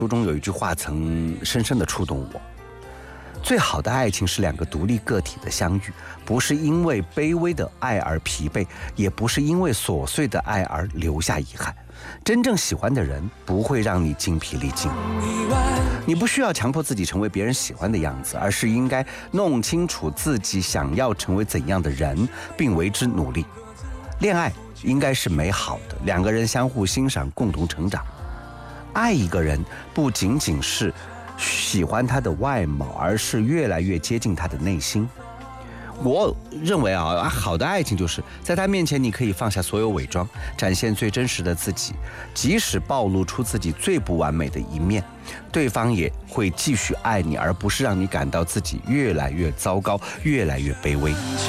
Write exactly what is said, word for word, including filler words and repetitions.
书中有一句话曾深深地触动我：最好的爱情是两个独立个体的相遇，不是因为卑微的爱而疲惫，也不是因为琐碎的爱而留下遗憾。真正喜欢的人不会让你精疲力尽，你不需要强迫自己成为别人喜欢的样子，而是应该弄清楚自己想要成为怎样的人，并为之努力。恋爱应该是美好的，两个人相互欣赏，共同成长。爱一个人不仅仅是喜欢他的外貌，而是越来越接近他的内心。我认为啊，好的爱情就是在他面前你可以放下所有伪装，展现最真实的自己，即使暴露出自己最不完美的一面，对方也会继续爱你，而不是让你感到自己越来越糟糕，越来越卑微。